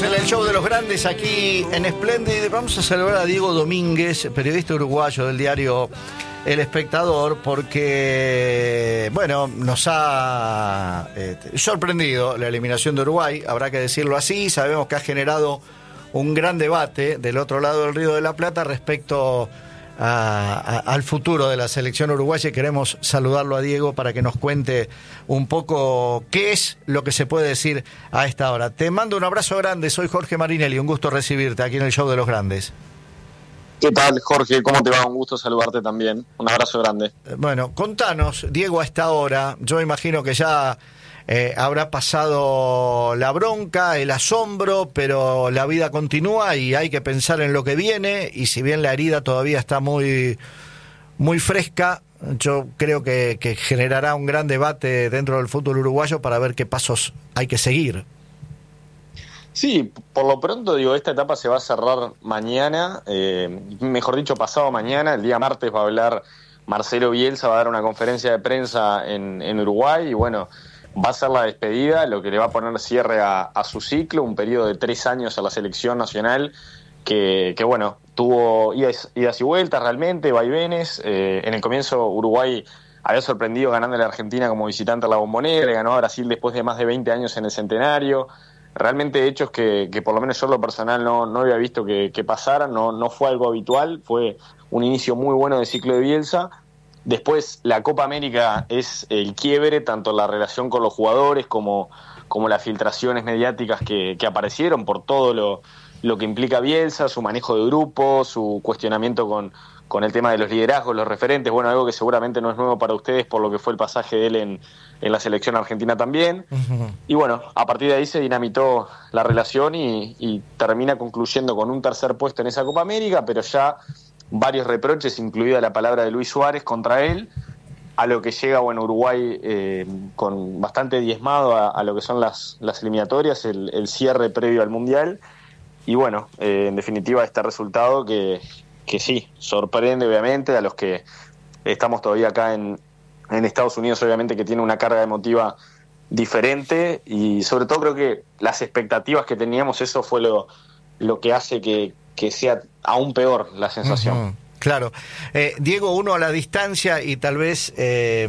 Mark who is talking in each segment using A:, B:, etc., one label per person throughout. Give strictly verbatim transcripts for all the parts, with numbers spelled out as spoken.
A: Seguimos en el show de los grandes aquí en Splendid. Vamos a saludar a Diego Domínguez, periodista uruguayo del diario El Espectador, porque, bueno, nos ha eh, sorprendido la eliminación de Uruguay, habrá que decirlo así. Sabemos que ha generado un gran debate del otro lado del Río de la Plata respecto A, a, al futuro de la selección uruguaya, y queremos saludarlo a Diego para que nos cuente un poco qué es lo que se puede decir a esta hora. Te mando un abrazo grande, soy Jorge Marinelli, un gusto recibirte aquí en el show de los grandes.
B: ¿Qué tal, Jorge? ¿Cómo te va? Un gusto saludarte también. Un abrazo grande.
A: Bueno, contanos, Diego, a esta hora, yo imagino que ya eh, habrá pasado la bronca, el asombro, pero la vida continúa y hay que pensar en lo que viene, y si bien la herida todavía está muy, muy fresca, yo creo que, que generará un gran debate dentro del fútbol uruguayo para ver qué pasos hay que seguir.
B: Sí, por lo pronto, digo, esta etapa se va a cerrar mañana, eh, mejor dicho, pasado mañana. El día martes va a hablar Marcelo Bielsa, va a dar una conferencia de prensa en, en Uruguay, y bueno, va a ser la despedida, lo que le va a poner cierre a, a su ciclo, un periodo de tres años a la selección nacional, que, que bueno, tuvo idas, idas y vueltas realmente, vaivenes. Eh, en el comienzo Uruguay había sorprendido ganando a la Argentina como visitante a la Bombonera, le ganó a Brasil después de más de veinte años en el Centenario. Realmente hechos que, que por lo menos yo en lo personal no, no había visto que, que pasaran, no, no fue algo habitual, fue un inicio muy bueno del ciclo de Bielsa. Después la Copa América es el quiebre, tanto en la relación con los jugadores como, como las filtraciones mediáticas que, que aparecieron por todo lo, lo que implica Bielsa, su manejo de grupo, su cuestionamiento con, con el tema de los liderazgos, los referentes, bueno, algo que seguramente no es nuevo para ustedes por lo que fue el pasaje de él en, en la selección argentina también. Uh-huh. Y bueno, a partir de ahí se dinamitó la relación y, y termina concluyendo con un tercer puesto en esa Copa América, pero ya varios reproches, incluida la palabra de Luis Suárez contra él, a lo que llega, bueno, Uruguay eh, con bastante diezmado a, a lo que son las, las eliminatorias, el, el cierre previo al Mundial, y bueno, eh, en definitiva este resultado que, que sí, sorprende obviamente a los que estamos todavía acá en, en Estados Unidos, obviamente que tiene una carga emotiva diferente, y sobre todo creo que las expectativas que teníamos, eso fue lo, lo que hace que que sea aún peor la sensación. Uh-huh.
A: Claro. Eh, Diego, uno a la distancia, y tal vez eh,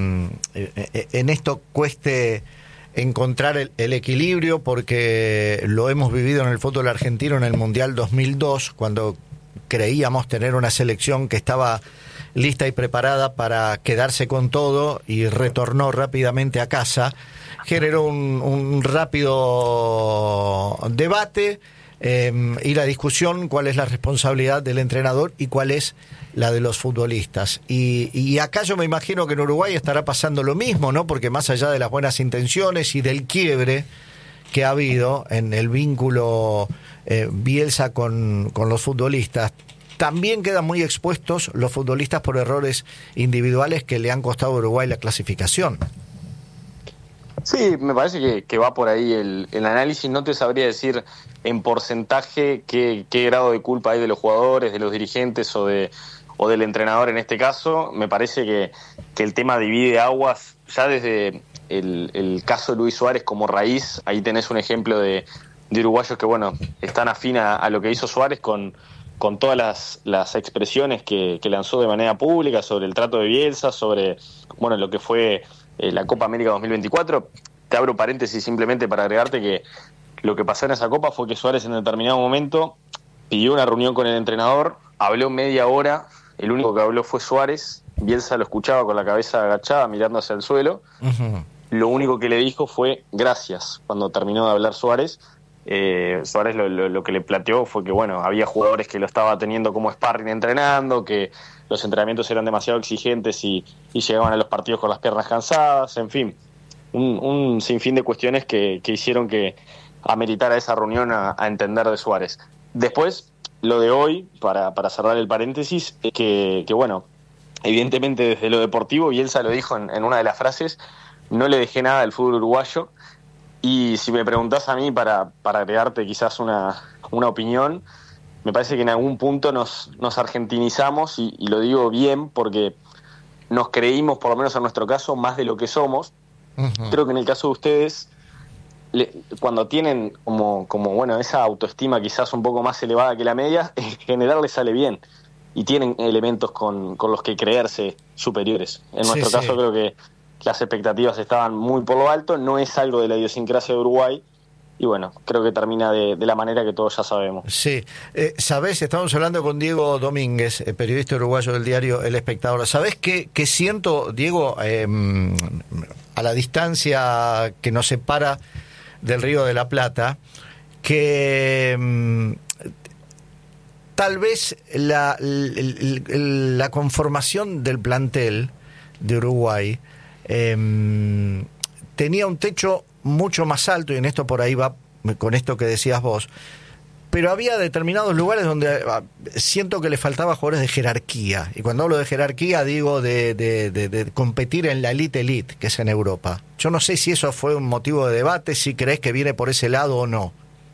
A: en esto cueste encontrar el, el equilibrio, porque lo hemos vivido en el fútbol argentino en el Mundial dos mil dos, cuando creíamos tener una selección que estaba lista y preparada para quedarse con todo y retornó rápidamente a casa. Generó un, un rápido debate Eh, y la discusión, cuál es la responsabilidad del entrenador y cuál es la de los futbolistas. Y, y acá yo me imagino que en Uruguay estará pasando lo mismo, ¿no? Porque más allá de las buenas intenciones y del quiebre que ha habido en el vínculo eh, Bielsa con, con los futbolistas, también quedan muy expuestos los futbolistas por errores individuales que le han costado a Uruguay la clasificación.
B: Sí, me parece que, que va por ahí el, el análisis. No te sabría decir en porcentaje qué, qué grado de culpa hay de los jugadores, de los dirigentes o de o del entrenador en este caso. Me parece que, que el tema divide aguas ya desde el, el caso de Luis Suárez como raíz. Ahí tenés un ejemplo de, de uruguayos que, bueno, están afín a, a lo que hizo Suárez con, con todas las, las expresiones que, que lanzó de manera pública sobre el trato de Bielsa, sobre, bueno, lo que fue eh, la Copa América dos mil veinticuatro. Te abro paréntesis simplemente para agregarte que lo que pasó en esa Copa fue que Suárez en determinado momento pidió una reunión con el entrenador, habló media hora, el único que habló fue Suárez, Bielsa lo escuchaba con la cabeza agachada mirando hacia el suelo. Uh-huh. Lo único que le dijo fue gracias cuando terminó de hablar Suárez. Eh, Suárez lo, lo, lo que le planteó fue que, bueno, había jugadores que lo estaba teniendo como sparring entrenando, que los entrenamientos eran demasiado exigentes y, y llegaban a los partidos con las piernas cansadas, en fin, un, un sinfín de cuestiones que, que hicieron que ameritara esa reunión a, a entender de Suárez. Después, lo de hoy, para, para cerrar el paréntesis, es que, que, bueno, evidentemente desde lo deportivo, Bielsa lo dijo en, en una de las frases, no le dejé nada al fútbol uruguayo. Y si me preguntás a mí, para, para agregarte quizás una, una opinión, me parece que en algún punto nos, nos argentinizamos, y, y lo digo bien porque nos creímos, por lo menos en nuestro caso, más de lo que somos. Uh-huh. Creo que en el caso de ustedes le, cuando tienen como, como, bueno, esa autoestima quizás un poco más elevada que la media, en general les sale bien. Y tienen elementos con, con los que creerse superiores. En
A: Sí,
B: nuestro
A: sí.
B: caso creo que las expectativas estaban muy por lo alto, no es algo de la idiosincrasia de Uruguay, y bueno, creo que termina de, de la manera que todos ya sabemos.
A: Sí, eh, sabés, estamos hablando con Diego Domínguez, eh, periodista uruguayo del diario El Espectador. ¿Sabés qué, qué siento, Diego, eh, a la distancia que nos separa del Río de la Plata? Que mm, tal vez la, la, la conformación del plantel de Uruguay eh, tenía un techo mucho más alto, y en esto por ahí va con esto que decías vos, pero había determinados lugares donde ah, siento que le faltaba jugadores de jerarquía, y cuando hablo de jerarquía digo de, de, de, de competir en la elite elite, que es en Europa. Yo no sé si eso fue un motivo de debate, si crees que viene por ese lado o no.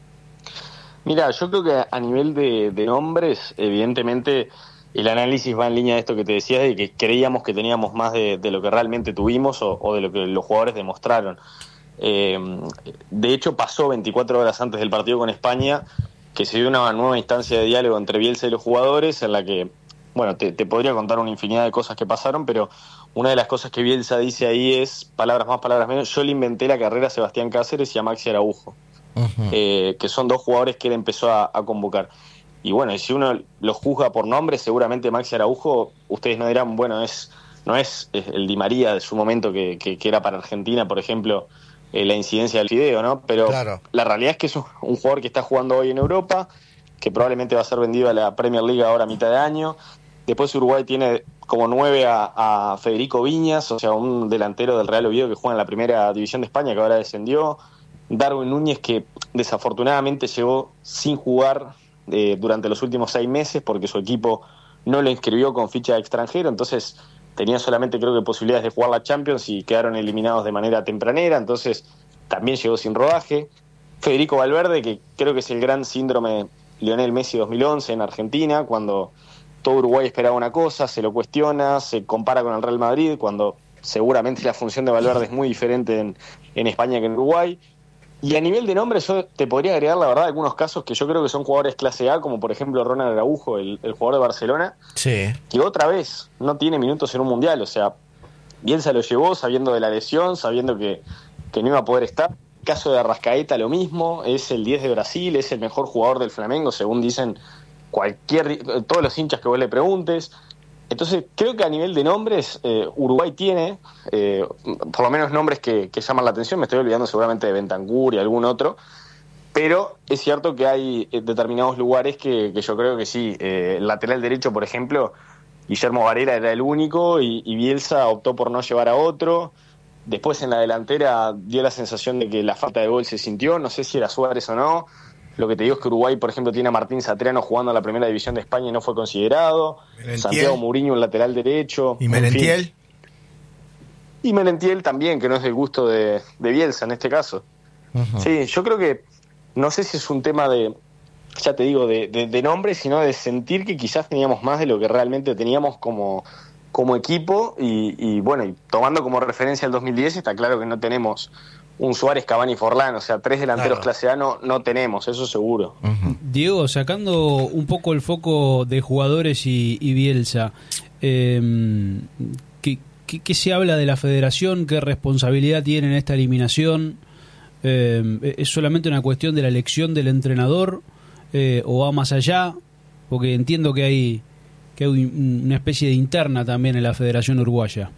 B: Mira, yo creo que a nivel de, de nombres, evidentemente el análisis va en línea de esto que te decía, de que creíamos que teníamos más de, de lo que realmente tuvimos o, o de lo que los jugadores demostraron. Eh, de hecho, pasó veinticuatro horas antes del partido con España que se dio una nueva instancia de diálogo entre Bielsa y los jugadores, en la que, bueno, te, te podría contar una infinidad de cosas que pasaron, pero una de las cosas que Bielsa dice ahí es, palabras más, palabras menos, yo le inventé la carrera a Sebastián Cáceres y a Maxi Araujo, uh-huh. eh, que son dos jugadores que él empezó a, a convocar. Y bueno, y si uno los juzga por nombre, seguramente Maxi Araujo, ustedes no dirán, bueno, es no es el Di María de su momento que, que, que era para Argentina, por ejemplo, eh, la incidencia del fideo, ¿no? Pero claro, la realidad es que es un, un jugador que está jugando hoy en Europa, que probablemente va a ser vendido a la Premier League ahora a mitad de año. Después Uruguay tiene como nueve a, a Federico Viñas, o sea, un delantero del Real Oviedo que juega en la primera división de España, que ahora descendió. Darwin Núñez, que desafortunadamente llegó sin jugar eh, durante los últimos seis meses porque su equipo no lo inscribió con ficha de extranjero, entonces tenía solamente creo que posibilidades de jugar la Champions y quedaron eliminados de manera tempranera, entonces también llegó sin rodaje. Federico Valverde, que creo que es el gran síndrome Lionel Messi dos mil once en Argentina, cuando todo Uruguay esperaba una cosa, se lo cuestiona, se compara con el Real Madrid, cuando seguramente la función de Valverde es muy diferente en, en España que en Uruguay. Y a nivel de nombre yo te podría agregar, la verdad, algunos casos que yo creo que son jugadores clase A, como por ejemplo Ronald Araujo, el, el jugador de Barcelona,
A: sí,
B: que otra vez no tiene minutos en un mundial. O sea, Bielsa lo llevó sabiendo de la lesión, sabiendo que, que no iba a poder estar. El caso de Arrascaeta, lo mismo, es el diez de Brasil, es el mejor jugador del Flamengo, según dicen cualquier todos los hinchas que vos le preguntes. Entonces, creo que a nivel de nombres, eh, Uruguay tiene, eh, por lo menos nombres que, que llaman la atención. Me estoy olvidando seguramente de Bentancur y algún otro, pero es cierto que hay determinados lugares que, que yo creo que sí. Eh, el lateral derecho, por ejemplo, Guillermo Varela era el único y, y Bielsa optó por no llevar a otro. Después en la delantera dio la sensación de que la falta de gol se sintió, no sé si era Suárez o no. Lo que te digo es que Uruguay, por ejemplo, tiene a Martín Satriano jugando en la primera división de España y no fue considerado. Merentiel. Santiago Mourinho, un lateral derecho.
A: ¿Y Merentiel?
B: En fin. Y Merentiel también, que no es del gusto de, de Bielsa en este caso. Uh-huh. Sí, yo creo que, no sé si es un tema de, ya te digo, de, de, de nombre, sino de sentir que quizás teníamos más de lo que realmente teníamos como, como equipo. Y, y bueno, y tomando como referencia el dos mil diez, está claro que no tenemos un Suárez, Cavani y Forlán, o sea, tres delanteros claro. clase A no, no tenemos, eso seguro.
C: Uh-huh. Diego, sacando un poco el foco de jugadores y, y Bielsa, eh, ¿qué, qué, ¿qué se habla de la federación? ¿Qué responsabilidad tiene en esta eliminación? Eh, ¿Es solamente una cuestión de la elección del entrenador eh, o va más allá? Porque entiendo que hay, que hay una especie de interna también en la Federación Uruguaya.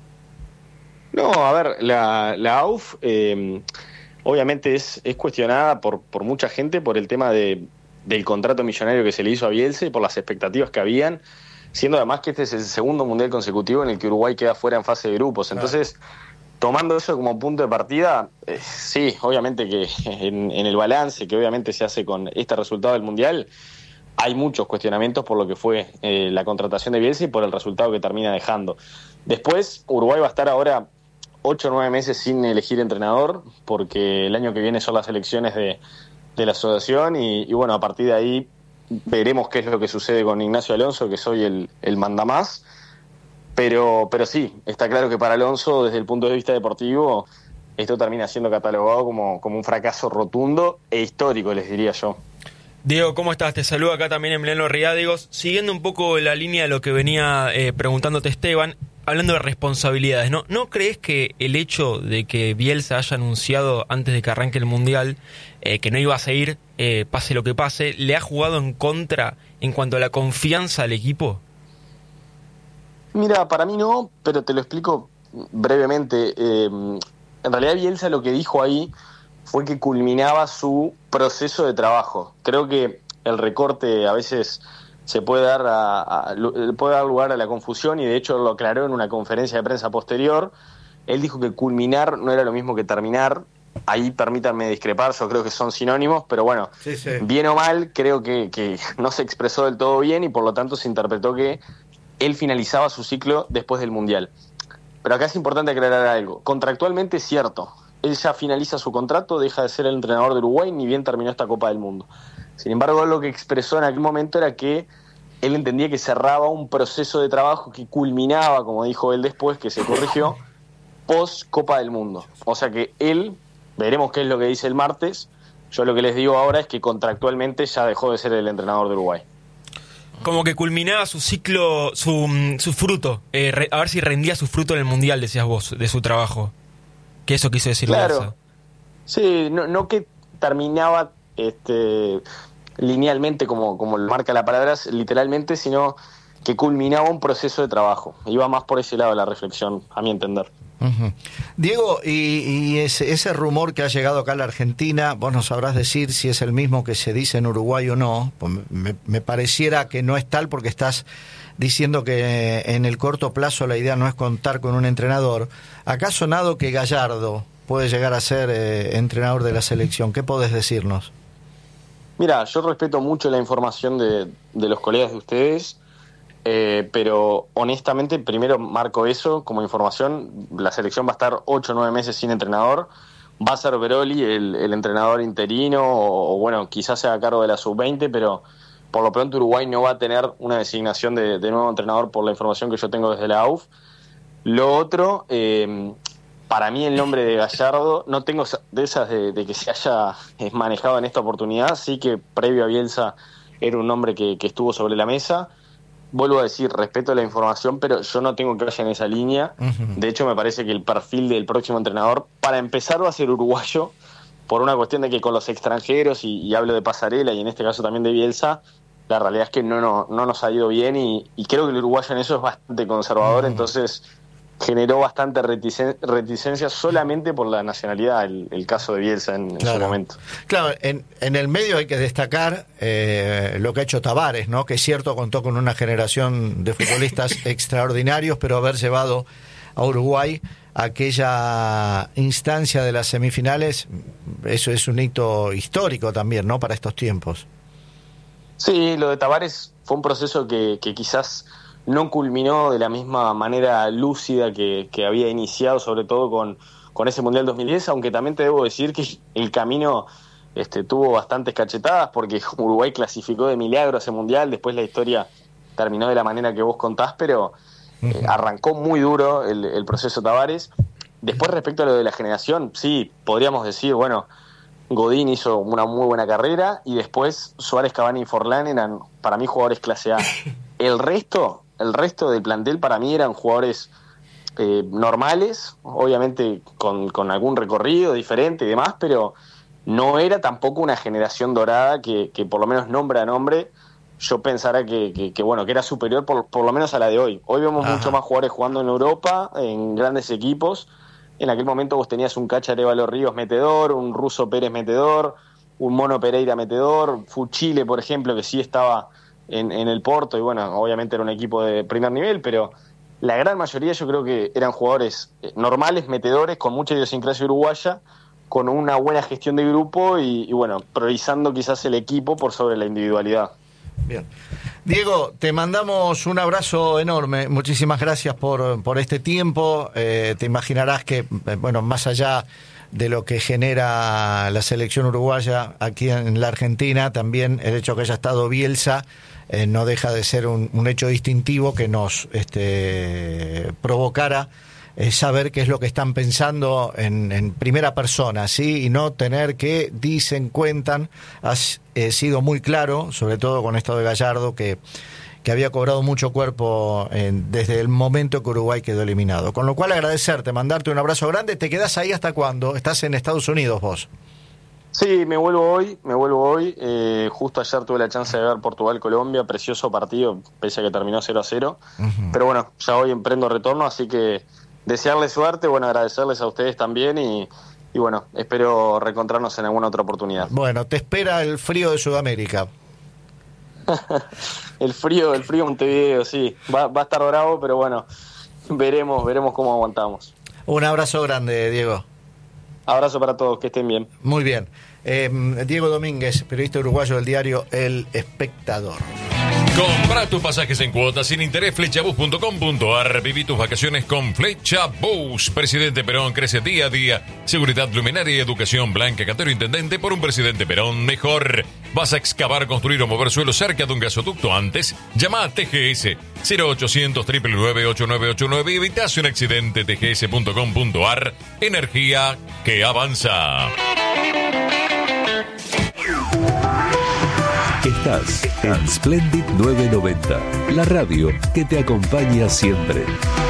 B: No, a ver, la, la A U F eh, obviamente es, es cuestionada por, por mucha gente por el tema de, del contrato millonario que se le hizo a Bielsa y por las expectativas que habían, siendo además que este es el segundo mundial consecutivo en el que Uruguay queda fuera en fase de grupos. Entonces, tomando eso como punto de partida, eh, sí, obviamente que en, en el balance que obviamente se hace con este resultado del mundial, hay muchos cuestionamientos por lo que fue eh, la contratación de Bielsa y por el resultado que termina dejando. Después, Uruguay va a estar ahora ocho o nueve meses sin elegir entrenador, porque el año que viene son las elecciones de, de la asociación y, y bueno, a partir de ahí veremos qué es lo que sucede con Ignacio Alonso, que soy el, el mandamás, pero, pero sí, está claro que para Alonso, desde el punto de vista deportivo, esto termina siendo catalogado como, como un fracaso rotundo e histórico, les diría yo.
D: Diego, ¿cómo estás? Te saludo acá también Emiliano Riadigos. Siguiendo un poco la línea de lo que venía eh, preguntándote Esteban, hablando de responsabilidades, ¿no? ¿No crees que el hecho de que Bielsa haya anunciado antes de que arranque el Mundial eh, que no iba a seguir, eh, pase lo que pase, le ha jugado en contra en cuanto a la confianza al equipo?
B: Mira, para mí no, pero te lo explico brevemente. Eh, en realidad Bielsa lo que dijo ahí fue que culminaba su proceso de trabajo. Creo que el recorte a veces se puede dar a, a, puede dar lugar a la confusión, y de hecho lo aclaró en una conferencia de prensa posterior. Él dijo que culminar no era lo mismo que terminar. Ahí permítanme discrepar, yo creo que son sinónimos, pero bueno, sí, sí. Bien o mal, creo que, que no se expresó del todo bien y por lo tanto se interpretó que él finalizaba su ciclo después del Mundial. Pero acá es importante aclarar algo. Contractualmente es cierto. Él ya finaliza su contrato, deja de ser el entrenador de Uruguay, ni bien terminó esta Copa del Mundo. Sin embargo, lo que expresó en aquel momento era que él entendía que cerraba un proceso de trabajo que culminaba, como dijo él después, que se corrigió, post Copa del Mundo. O sea que él, veremos qué es lo que dice el martes, yo lo que les digo ahora es que contractualmente ya dejó de ser el entrenador de Uruguay.
D: Como que culminaba su ciclo, su, su fruto, eh, re, a ver si rendía su fruto en el Mundial, decías vos, de su trabajo. Que eso quiso decir
B: Claro.
D: Bielsa.
B: Sí, no, no que terminaba este, linealmente como, como marca la palabra, literalmente, sino que culminaba un proceso de trabajo. Iba más por ese lado la reflexión, a mi entender.
A: Uh-huh. Diego, y, y ese, ese rumor que ha llegado acá a la Argentina, vos nos sabrás decir si es el mismo que se dice en Uruguay o no. Pues me, me pareciera que no es tal, porque estás diciendo que en el corto plazo la idea no es contar con un entrenador. Acá ha sonado que Gallardo puede llegar a ser eh, entrenador de la selección. ¿Qué podés decirnos?
B: Mira, yo respeto mucho la información de, de los colegas de ustedes, eh, pero honestamente primero marco eso como información. La selección va a estar ocho o nueve meses sin entrenador. Va a ser Veroli el, el entrenador interino, o, o bueno, quizás sea a cargo de la sub veinte, pero por lo pronto Uruguay no va a tener una designación de, de nuevo entrenador por la información que yo tengo desde la A U F. Lo otro, eh, para mí el nombre de Gallardo, no tengo de esas de, de que se haya manejado en esta oportunidad, sí que previo a Bielsa era un nombre que, que estuvo sobre la mesa. Vuelvo a decir, respeto la información, pero yo no tengo que vaya en esa línea. Uh-huh. De hecho, me parece que el perfil del próximo entrenador, para empezar, va a ser uruguayo, por una cuestión de que con los extranjeros, y, y hablo de Pasarela y en este caso también de Bielsa, la realidad es que no, no, no nos ha ido bien, y, y creo que el uruguayo en eso es bastante conservador. Uh-huh. Entonces generó bastante reticen- reticencia solamente por la nacionalidad, el, el caso de Bielsa en,
A: claro.
B: en su momento.
A: Claro, en, en el medio hay que destacar eh, lo que ha hecho Tavares, ¿no? Que es cierto, contó con una generación de futbolistas extraordinarios, pero haber llevado a Uruguay a aquella instancia de las semifinales, eso es un hito histórico también, ¿no? Para estos tiempos.
B: Sí, lo de Tavares fue un proceso que, que quizás no culminó de la misma manera lúcida que, que había iniciado, sobre todo con, con ese Mundial dos mil diez, aunque también te debo decir que el camino este, tuvo bastantes cachetadas, porque Uruguay clasificó de milagro a ese Mundial, después la historia terminó de la manera que vos contás, pero eh, arrancó muy duro el, el proceso Tavares. Después, respecto a lo de la generación, sí, podríamos decir, bueno, Godín hizo una muy buena carrera, y después Suárez, Cavani y Forlán eran para mí jugadores clase A. El resto, el resto del plantel para mí eran jugadores eh, normales, obviamente con, con algún recorrido diferente y demás, pero no era tampoco una generación dorada que, que por lo menos nombre a nombre yo pensara que, que, que bueno, que era superior por, por lo menos a la de hoy. Hoy vemos Ajá. mucho más jugadores jugando en Europa, en grandes equipos. En aquel momento vos tenías un Cacha Arévalo Ríos metedor, un Russo Pérez metedor, un Mono Pereira metedor, Fuchile, por ejemplo, que sí estaba en, en el Porto, y bueno, obviamente era un equipo de primer nivel, pero la gran mayoría yo creo que eran jugadores normales, metedores, con mucha idiosincrasia uruguaya, con una buena gestión de grupo y, y bueno, priorizando quizás el equipo por sobre la individualidad.
A: Bien. Diego, te mandamos un abrazo enorme, muchísimas gracias por, por este tiempo. Eh, te imaginarás que, bueno, más allá de lo que genera la selección uruguaya aquí en la Argentina, también el hecho que haya estado Bielsa eh, no deja de ser un, un hecho distintivo que nos este, provocara eh, saber qué es lo que están pensando en, en primera persona, ¿sí? Y no tener que, dicen, cuentan, has eh, sido muy claro, sobre todo con esto de Gallardo, que, que había cobrado mucho cuerpo en, desde el momento que Uruguay quedó eliminado. Con lo cual agradecerte, mandarte un abrazo grande. ¿Te quedás ahí hasta cuándo? ¿Estás en Estados Unidos vos?
B: Sí, me vuelvo hoy, me vuelvo hoy. Eh, justo ayer tuve la chance de ver Portugal-Colombia, precioso partido, pese a que terminó cero a cero. Uh-huh. Pero bueno, ya hoy emprendo retorno, así que desearles suerte, bueno, agradecerles a ustedes también y, y bueno, espero reencontrarnos en alguna otra oportunidad.
A: Bueno, te espera el frío de Sudamérica.
B: el frío, el frío de Montevideo, sí, va, va a estar bravo, pero bueno, veremos, veremos cómo aguantamos.
A: Un abrazo grande, Diego.
B: Abrazo para todos, que estén bien.
A: Muy bien. Eh, Diego Domínguez, periodista uruguayo del diario El Espectador.
E: Compra tus pasajes en cuotas sin interés, flechabus punto com punto ar. Viví tus vacaciones con Flechabus. Presidente Perón crece día a día. Seguridad luminaria y educación. Blanca Cantero, intendente por un presidente Perón mejor. ¿Vas a excavar, construir o mover suelo cerca de un gasoducto antes? Llama a T G S cero ochocientos, nueve nueve nueve, ocho nueve ocho nueve y evitás un accidente. T G S punto com punto ar. Energía que avanza.
F: Estás en Splendid novecientos noventa, la radio que te acompaña siempre.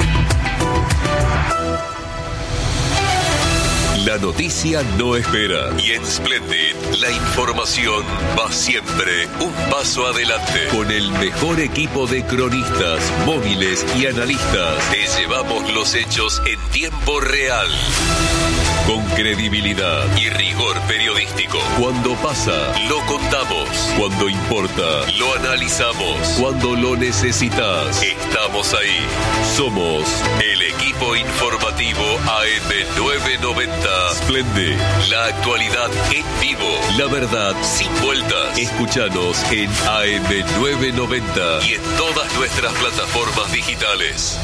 F: La noticia no espera y en Splendid la información va siempre un paso adelante. Con el mejor equipo de cronistas, móviles y analistas, te llevamos los hechos en tiempo real. Con credibilidad y rigor periodístico. Cuando pasa, lo contamos. Cuando importa, lo analizamos. Cuando lo necesitas, estamos ahí. Somos el equipo informativo A M novecientos noventa. Splendid, la actualidad en vivo. La verdad sin vueltas. Escúchanos en A M novecientos noventa y en todas nuestras plataformas digitales.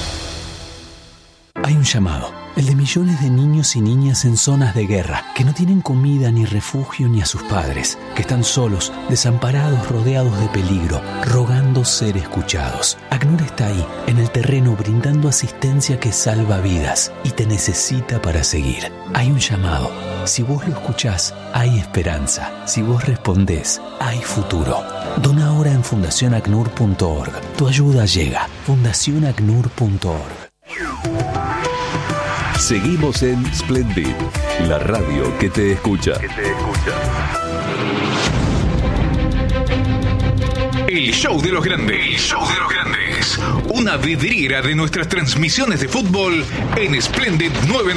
G: Hay un llamado, el de millones de niños y niñas en zonas de guerra, que no tienen comida ni refugio ni a sus padres, que están solos, desamparados, rodeados de peligro, rogando ser escuchados. ACNUR está ahí, en el terreno, brindando asistencia que salva vidas y te necesita para seguir. Hay un llamado. Si vos lo escuchás, hay esperanza. Si vos respondés, hay futuro. Dona ahora en fundación acnur punto org. Tu ayuda llega. fundación acnur punto org.
F: Seguimos en Splendid, la radio que te escucha. Que te escucha.
H: El show de los grandes. El show de los grandes. Una vidriera de nuestras transmisiones de fútbol en Splendid novecientos noventa.